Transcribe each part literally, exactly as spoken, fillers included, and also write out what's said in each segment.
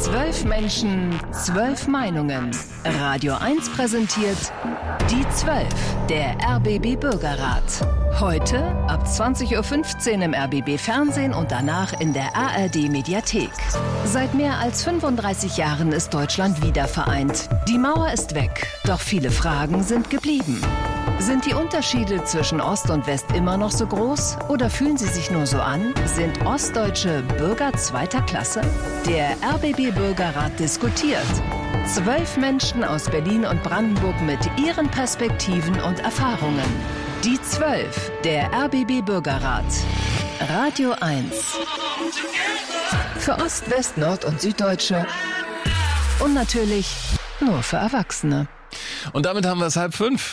Zwölf Menschen, zwölf Meinungen. Radio eins präsentiert Die Zwölf, der R B B Bürgerrat. Heute ab zwanzig Uhr fünfzehn im R B B Fernsehen und danach in der A R D Mediathek. Seit mehr als fünfunddreißig Jahren ist Deutschland wieder vereint. Die Mauer ist weg, doch viele Fragen sind geblieben. Sind die Unterschiede zwischen Ost und West immer noch so groß? Oder fühlen sie sich nur so an? Sind Ostdeutsche Bürger zweiter Klasse? Der R B B Bürgerrat diskutiert. Zwölf Menschen aus Berlin und Brandenburg mit ihren Perspektiven und Erfahrungen. Die Zwölf, der R B B Bürgerrat. Radio eins. Für Ost, West, Nord- und Süddeutsche. Und natürlich nur für Erwachsene. Und damit haben wir es halb fünf.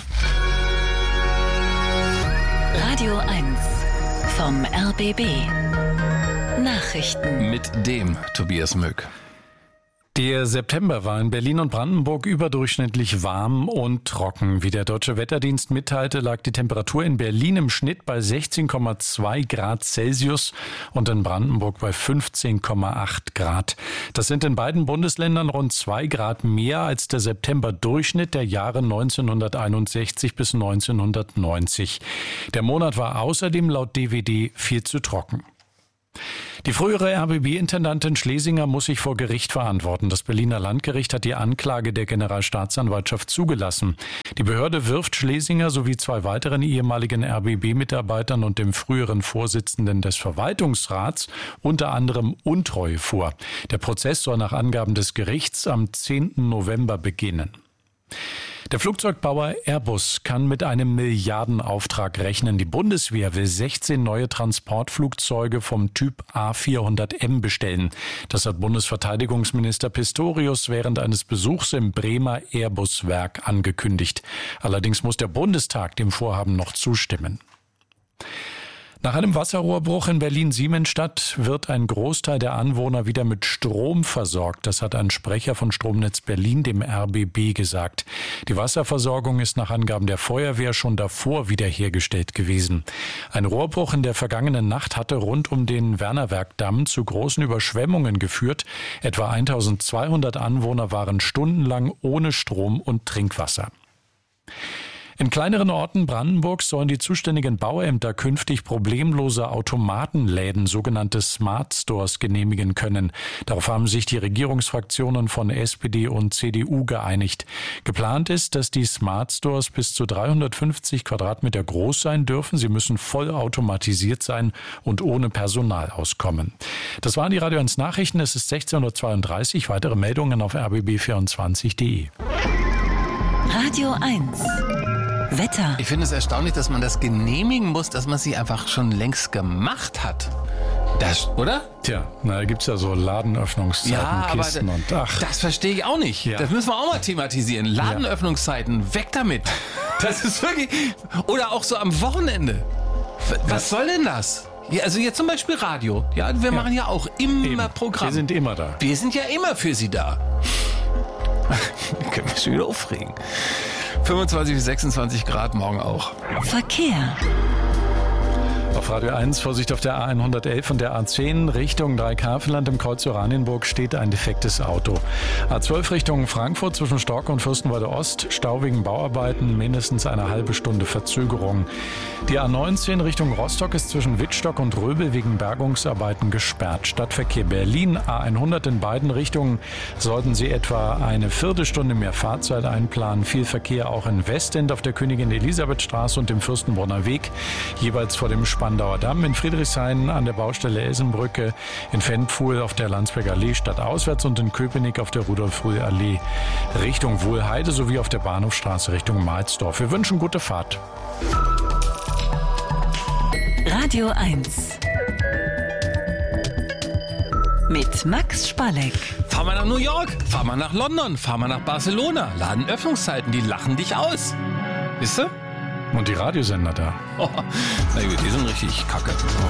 Radio eins vom R B B. Nachrichten. Mit dem Tobias Möck. Der September war in Berlin und Brandenburg überdurchschnittlich warm und trocken. Wie der Deutsche Wetterdienst mitteilte, lag die Temperatur in Berlin im Schnitt bei sechzehn Komma zwei Grad Celsius und in Brandenburg bei fünfzehn Komma acht Grad. Das sind in beiden Bundesländern rund zwei Grad mehr als der September-Durchschnitt der Jahre neunzehnhunderteinundsechzig bis neunzehnhundertneunzig. Der Monat war außerdem laut D W D viel zu trocken. Die frühere R B B-Intendantin Schlesinger muss sich vor Gericht verantworten. Das Berliner Landgericht hat die Anklage der Generalstaatsanwaltschaft zugelassen. Die Behörde wirft Schlesinger sowie zwei weiteren ehemaligen R B B-Mitarbeitern und dem früheren Vorsitzenden des Verwaltungsrats unter anderem Untreue vor. Der Prozess soll nach Angaben des Gerichts am zehnten November beginnen. Der Flugzeugbauer Airbus kann mit einem Milliardenauftrag rechnen. Die Bundeswehr will sechzehn neue Transportflugzeuge vom Typ A vierhundert M bestellen. Das hat Bundesverteidigungsminister Pistorius während eines Besuchs im Bremer Airbus-Werk angekündigt. Allerdings muss der Bundestag dem Vorhaben noch zustimmen. Nach einem Wasserrohrbruch in Berlin-Siemensstadt wird ein Großteil der Anwohner wieder mit Strom versorgt. Das hat ein Sprecher von Stromnetz Berlin dem R B B gesagt. Die Wasserversorgung ist nach Angaben der Feuerwehr schon davor wiederhergestellt gewesen. Ein Rohrbruch in der vergangenen Nacht hatte rund um den Wernerwerk-Damm zu großen Überschwemmungen geführt. Etwa eintausendzweihundert Anwohner waren stundenlang ohne Strom und Trinkwasser. In kleineren Orten Brandenburgs sollen die zuständigen Bauämter künftig problemlose Automatenläden, sogenannte Smart Stores, genehmigen können. Darauf haben sich die Regierungsfraktionen von S P D und C D U geeinigt. Geplant ist, dass die Smart Stores bis zu dreihundertfünfzig Quadratmeter groß sein dürfen. Sie müssen vollautomatisiert sein und ohne Personal auskommen. Das waren die Radio eins Nachrichten. Es ist sechzehn Uhr zweiunddreißig. Weitere Meldungen auf r b b vierundzwanzig punkt d e. Radio eins. Wetter. Ich finde es erstaunlich, dass man das genehmigen muss, dass man sie einfach schon längst gemacht hat. Das, oder? Tja, na, da gibt's ja so Ladenöffnungszeiten, ja, Kisten aber und ach. Das verstehe ich auch nicht. Ja. Das müssen wir auch mal thematisieren. Ladenöffnungszeiten, weg damit. Das ist wirklich... Oder auch so am Wochenende. Was soll denn das? Ja, also jetzt zum Beispiel Radio. Ja, wir machen ja auch immer Eben. Programm. Wir sind immer da. Wir sind ja immer für Sie da. Ich kann mich schon wieder aufregen. fünfundzwanzig bis sechsundzwanzig Grad, morgen auch. Verkehr. Auf Radio eins, Vorsicht auf der A hundertelf und der A zehn Richtung Dreikafenland im Kreuz Oranienburg steht ein defektes Auto. A zwölf Richtung Frankfurt zwischen Stork und Fürstenwalde Ost, Stau wegen Bauarbeiten, mindestens eine halbe Stunde Verzögerung. Die A neunzehn Richtung Rostock ist zwischen Wittstock und Röbel wegen Bergungsarbeiten gesperrt. Stadtverkehr Berlin, A hundert in beiden Richtungen, sollten Sie etwa eine Viertelstunde mehr Fahrzeit einplanen. Viel Verkehr auch in Westend auf der Königin-Elisabeth-Straße und dem Fürstenbrunner Weg, jeweils vor dem Spandauer Damm, in Friedrichshain an der Baustelle Elsenbrücke, in Fennpfuhl auf der Landsberger Allee stadtauswärts und in Köpenick auf der Rudolf-Rühl-Allee Richtung Wohlheide sowie auf der Bahnhofstraße Richtung Mahlsdorf. Wir wünschen gute Fahrt. Radio eins. Mit Max Spalleck. Fahr mal nach New York, fahr mal nach London, fahr mal nach Barcelona. Ladenöffnungszeiten, die lachen dich aus. Wisst ihr? Und die Radiosender da. Oh, na gut, die sind richtig kacke.